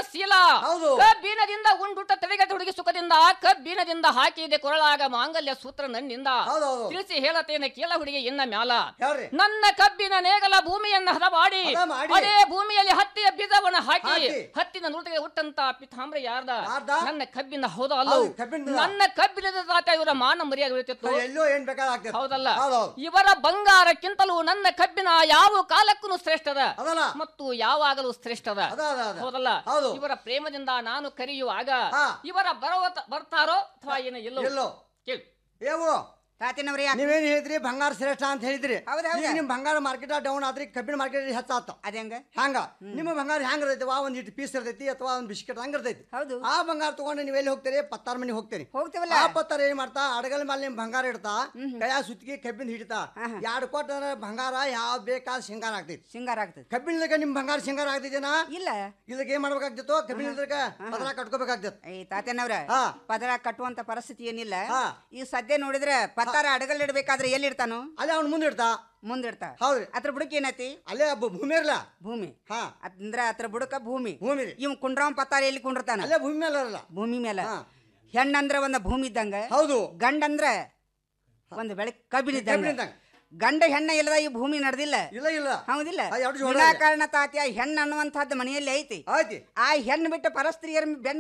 ಶೀಲ ಹೌದು. ಕಬ್ಬಿನದಿಂದ ಉಂಡುಟ್ಟ ತಡೆಗಟ್ಟ ಹುಡುಗಿ ಸುಖದಿಂದ ಕಬ್ಬಿನದಿಂದ ಹಾಕಿದೆ ಕೊರಳಾಗ ಮಾಂಗಲ್ಯ ಸೂತ್ರ ನನ್ನಿಂದ ಹೌದೌದು. ತಿಳಿಸಿ ಹೇಳತೇನೆ ಕೇಳ ಹುಡುಗಿ ಇನ್ನ ಮ್ಯಾಲ ಹೇಳ್ರಿ. ನನ್ನ ಕಬ್ಬಿನ ನೇಗಲ ಭೂಮಿಯನ್ನ ಹದ ಮಾಡಿ ಹದ ಮಾಡಿ. ಅದೇ ಭೂಮಿಯಲ್ಲಿ ಹತ್ತಿಯ ಬೀಜವನ್ನು ಹಾಕಿ ಹಾಕಿ. ಹತ್ತಿನ ನುಡಿಗೆ ಹುಟ್ಟಂತ ಪಿತಾಂಬ್ರ ಯಾರ್ದ ಯಾರ್ದ? ನನ್ನ ಕಬ್ಬಿನ ಹೌದ ಅಲ್ಲ ಹೌದು, ಕಬ್ಬಿನದ. ನನ್ನ ಕಬ್ಬಿನದ ತಾತ ಇವರ ಮಾನ ಮರ್ಯಾದೆ ಉಳಿತಿತ್ತು ಎಲ್ಲೋ ಏನ್ ಬೇಕಾಗ್ತದೆ. ಹೌದಲ್ಲ ಹೌದೌದು. ಇವರ ಬಂಗಾರಕ್ಕಿಂತಲೂ ನನ್ನ ಕಬ್ಬಿನ ಯಾವ ಕಾಲಕ್ಕೂ ಶ್ರೇಷ್ಠದ ಅದಲ್ಲ. ಮತ್ತು ಯಾವಾಗಲೂ ಶ್ರೇಷ್ಠದ ಅದ ಅದ ಅದ. ಹೌದಲ್ಲ ಹೌದು. ಇವರ ಪ್ರೇಮದಿಂದ ನಾನು ಕರೆಯುವಾಗ ಹಾ. ಇವರ ಬರ್ತಾರೋ ಅಥವಾ ಏನೋ ಎಲ್ಲೋ ಕೇಳಿ ಏವು ತಾತಿನವ್ರಿ ನೀವೇನ್ ಹೇಳಿದ್ರಿ ಬಂಗಾರ ಶ್ರೇಷ್ಠ ಅಂತ ಹೇಳಿದ್ರಿ. ಹೌದ್ ಹೌದ್. ಈಗ ನಿಮ್ ಬಂಗಾರ ಮಾರ್ಕೆಟ್ ಡೌನ್ ಆದ್ರಿ ಕಬ್ಬಿನ ಮಾರ್ಕೆಟ್ ಹೆಚ್ಚಾತ. ಅದೇಂಗ ಹಂಗ ನಿಮ್ಮ ಬಂಗಾರ ಹೆಂಗ್ ಇರ್ತೈತಿ ಒಂದ್ ಇಟ್ಟು ಪೀಸ್ ಇರ್ತೈತಿ ಅಥವಾ ಒಂದ್ ಬಿಸ್ಕೆಟ್ ಹಂಗ ಇರ್ತೈತಿ. ಹೌದು. ಆ ಬಂಗಾರ ತಗೊಂಡು ನೀವ್ ಎಲ್ಲಿ ಹೋಗ್ತೀರಿ ಪತ್ತಾರ ಮನಿ ಹೋಗ್ತೀರಿ. ಹೋಗ್ತೀವಲ್ಲ. ಆ ಪತ್ತಾರ ಏನ್ ಮಾಡ್ತಾ ಅಡಗಲ್ ಮೇಲೆ ನಿಮ್ ಬಂಗಾರ ಇಡ್ತಾ ಕೈಯ ಸುತ್ತಿಗೆ ಕಬ್ಬಿನ ಹಿಡಿತಾ ಎರಡು ಕೊಟ್ಟ ಬಂಗಾರ ಯಾವ ಬೇಕಾದ ಶೃಂಗಾರ ಆಗ್ತೈತಿ. ಸಿಂಗಾರ ಆಗ್ತದೆ. ಕಬ್ಬಿನದಾಗ ನಿಮ್ ಬಂಗಾರ ಶೃಂಗಾರ ಆಗ್ತೈತೇನಾ? ಇಲ್ಲ ಇದಕ್ಕೆ ಏನ್ ಮಾಡ್ಬೇಕಾಗ್ತಿತ್ತು? ಕಬ್ಬಿನದಾಗ ಪದರ ಕಟ್ಕೋಬೇಕಾಗ್ತೈತಿ. ಈ ತಾತನವ್ರ ಹಾ. ಪದರ ಕಟ್ಟುವಂತ ಪರಿಸ್ಥಿತಿ ಏನಿಲ್ಲ. ಹಾ. ಈ ಸದ್ಯ ನೋಡಿದ್ರೆ ಪತ್ತಾರ ಅಡಗಲ್ ಇಡ್ಬೇಕಾದ್ರೆ ಎಲ್ಲಿ ಇಡ್ತಾನು? ಅಲ್ಲೇ ಅವ್ನು ಮುಂದೆ ಇಡ್ತಾ. ಮುಂದಿಡ್ತಾ. ಹೌದ್ರಿ. ಅದ್ರ ಬುಡಕ್ ಏನೈತಿ? ಅಲ್ಲೇ ಭೂಮಿ ಇರಲ್ಲ. ಭೂಮಿ. ಹಾ. ಅಂದ್ರ ಅದ್ರ ಬುಡಕ ಭೂಮಿ. ಭೂಮಿ ರೀ. ಇವ್ ಕುಂಡ್ರವನ್ ಪತ್ತಾರ ಎಲ್ಲಿ ಕುಂಡಿರ್ತಾನ? ಅಲ್ಲೇ ಭೂಮಿ ಮೇಲೆ ಇರಲ್ಲ. ಭೂಮಿ ಮೇಲೆ. ಹಾ. ಹೆಣ್ಣಂದ್ರ ಒಂದ ಭೂಮಿ ಇದ್ದಂಗ. ಹೌದು. ಗಂಡಂದ್ರ ಒಂದ್ ಬೆಳಕ್ ಕಬ್ಬಿನಿದ್ದಂಗ. ಕಬ್ಬಿನಿದ್ದಂಗ. ಗಂಡ ಹೆಣ್ಣ ಇಲ್ಲದ ಈ ಭೂಮಿ ನಡೆದಿಲ್ಲ. ಇಲ್ಲ ಇಲ್ಲ. ಹೌದಿಲ್ಲ. ಆ ಎರಡು ಜೋಡ ವಿನಾಕಾರಣ ತಾತ್ಯ ಹೆಣ್ಣು ಅನ್ನುವಂತಹದ್ದು ಮನೆಯಲ್ಲಿ ಐತಿ. ಆಯ್ತಿ. ಆ ಹೆಣ್ಣು ಬಿಟ್ಟು ಪರಸ್ತ್ರೀಯರ ಬೆನ್ನ